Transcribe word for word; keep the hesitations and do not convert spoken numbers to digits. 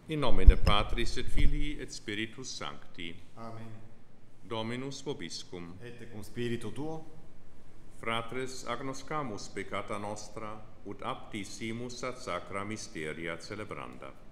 In nomine Patris et Filii et Spiritus Sancti. Amen. Dominus vobiscum. Et cum spiritu tuo. Fratres agnoscamus peccata nostra, ut aptisimus ad sacra mysteria celebranda.